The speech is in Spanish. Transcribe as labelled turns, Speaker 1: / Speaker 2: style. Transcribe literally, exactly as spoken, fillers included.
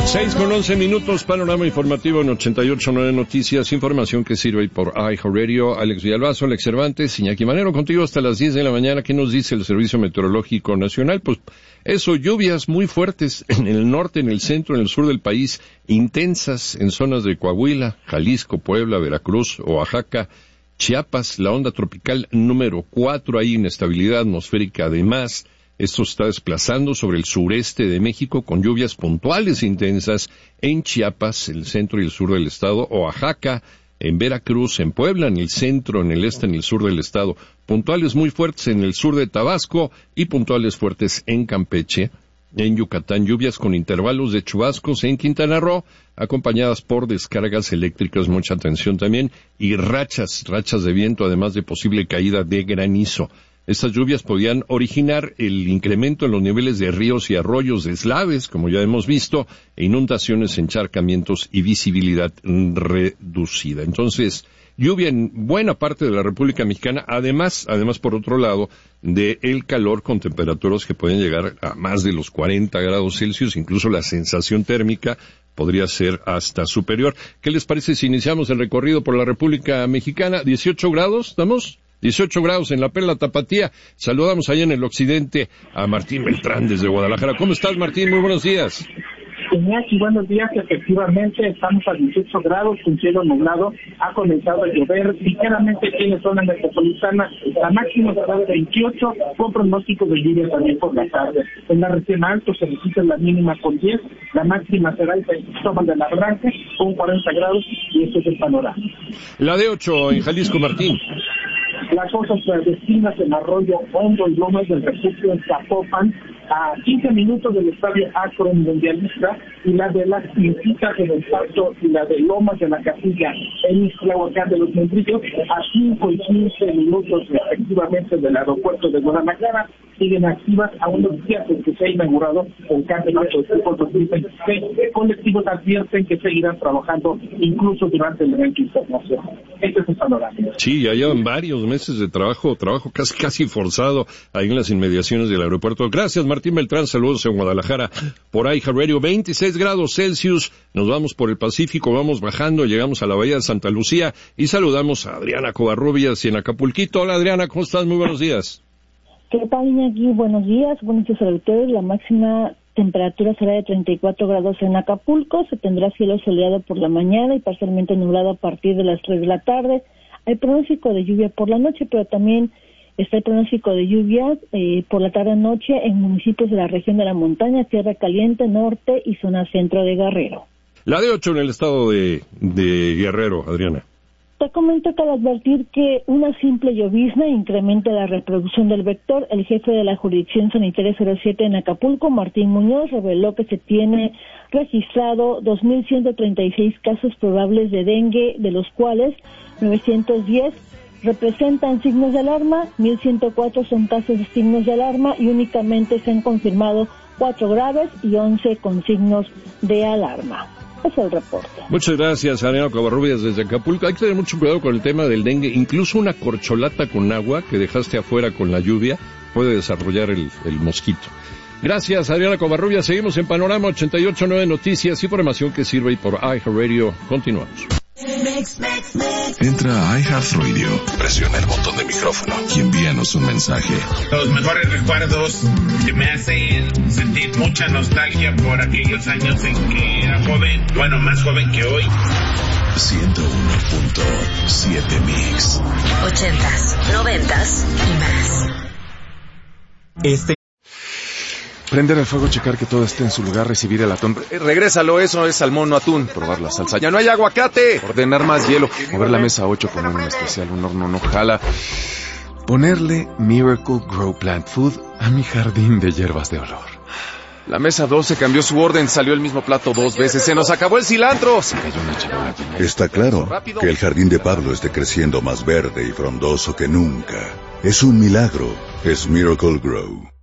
Speaker 1: Seis con once minutos, panorama informativo en ochenta y ocho punto nueve Noticias, información que sirve por iHeartRadio. Alex Villalbazo, Alex Cervantes, Iñaki Manero, contigo hasta las diez de la mañana. ¿Qué nos dice el Servicio Meteorológico Nacional? Pues eso, lluvias muy fuertes en el norte, en el centro, en el sur del país, intensas en zonas de Coahuila, Jalisco, Puebla, Veracruz, Oaxaca, Chiapas, la onda tropical número cuatro, hay inestabilidad atmosférica además. Esto está desplazando sobre el sureste de México con lluvias puntuales intensas en Chiapas, el centro y el sur del estado, Oaxaca, en Veracruz, en Puebla, en el centro, en el este, en el sur del estado, puntuales muy fuertes en el sur de Tabasco y puntuales fuertes en Campeche, en Yucatán, lluvias con intervalos de chubascos en Quintana Roo, acompañadas por descargas eléctricas, mucha atención también, y rachas, rachas de viento, además de posible caída de granizo. Estas lluvias podían originar el incremento en los niveles de ríos y arroyos deslaves, como ya hemos visto, e inundaciones, encharcamientos y visibilidad reducida. Entonces, lluvia en buena parte de la República Mexicana, además, además por otro lado, de el calor con temperaturas que pueden llegar a más de los cuarenta grados Celsius, incluso la sensación térmica podría ser hasta superior. ¿Qué les parece si iniciamos el recorrido por la República Mexicana? dieciocho grados, ¿estamos? dieciocho grados en la Perla Tapatía. Saludamos allá en el occidente a Martín Beltrán desde Guadalajara. ¿Cómo estás, Martín? Muy buenos días.
Speaker 2: Iñaki, buenos días. Efectivamente, estamos a dieciocho grados, con cielo nublado. Ha comenzado a llover ligeramente aquí en la zona metropolitana. La máxima será de veintiocho, con pronóstico de lluvia también por la tarde. En la región alto se registra la mínima con diez, la máxima será en San Cristóbal de la Branca con cuarenta grados, y este es el panorama.
Speaker 1: La D ocho en Jalisco, Martín.
Speaker 2: Las cosas clandestinas en Arroyo Hondo y Lomas del Refugio en Zapopan, a quince minutos del estadio Akron Mundialista, y la de las Quintitas en el Paso y la de Lomas de la Capilla en Ixtlahuacán de los Membrillos, a cinco y quince minutos respectivamente del aeropuerto de Guadalajara, siguen activas a unos días en que se ha inaugurado el campeonato de fútbol dos mil veintiséis. Colectivos advierten que seguirán trabajando incluso durante el evento internacional. Este es el panorama.
Speaker 1: Sí, ya llevan varios meses de trabajo, trabajo casi casi forzado ahí en las inmediaciones del aeropuerto. Gracias, Martín Beltrán, saludos en Guadalajara por iHeartRadio. veintiséis grados Celsius, nos vamos por el Pacífico, vamos bajando, llegamos a la Bahía de Santa Lucía y saludamos a Adriana Covarrubias y en Acapulquito. Hola, Adriana, ¿cómo estás? Muy buenos días.
Speaker 3: ¿Qué tal, Iñaki? Buenos días, buenos días a ustedes. La máxima temperatura será de treinta y cuatro grados en Acapulco, se tendrá cielo soleado por la mañana y parcialmente nublado a partir de las tres de la tarde. Hay pronóstico de lluvia por la noche, pero también está el pronóstico de lluvia eh, por la tarde-noche en municipios de la región de la montaña, Tierra Caliente, Norte y zona centro de Guerrero.
Speaker 1: La D ocho en el estado de, de Guerrero, Adriana.
Speaker 3: Te comento que al advertir que una simple llovizna incrementa la reproducción del vector, el jefe de la Jurisdicción Sanitaria cero siete en Acapulco, Martín Muñoz, reveló que se tiene registrado dos mil ciento treinta y seis casos probables de dengue, de los cuales novecientos diez representan signos de alarma, mil ciento cuatro son casos de signos de alarma y únicamente se han confirmado cuatro graves y once con signos de alarma. Es el reporte.
Speaker 1: Muchas gracias, Adriana Covarrubias desde Acapulco. Hay que tener mucho cuidado con el tema del dengue. Incluso una corcholata con agua que dejaste afuera con la lluvia puede desarrollar el, el mosquito. Gracias, Adriana Covarrubias. Seguimos en Panorama ochenta y ocho punto nueve Noticias, información que sirve y por iHeartRadio. Continuamos.
Speaker 4: Entra a iHeartRadio, presiona el botón de micrófono y envíanos un mensaje.
Speaker 5: Los mejores recuerdos que me hacen sentir mucha nostalgia por aquellos años en que era joven, bueno, más joven que hoy.
Speaker 4: ciento uno punto siete Mix.
Speaker 6: Ochentas, noventas y más.
Speaker 7: Este
Speaker 8: Prender el fuego, checar que todo esté en su lugar, recibir el atún. Eh, regrésalo, eso es salmón, no atún. Probar la salsa. ¡Ya no hay aguacate! Ordenar más hielo. Mover la mesa ocho, poner un especial, un horno no jala. Ponerle Miracle Grow Plant Food a mi jardín de hierbas de olor. La mesa doce cambió su orden, salió el mismo plato dos veces. ¡Se nos acabó el cilantro! Se cayó una chihuahua.
Speaker 9: Está claro que el jardín de Pablo esté creciendo más verde y frondoso que nunca. Es un milagro. Es Miracle Grow.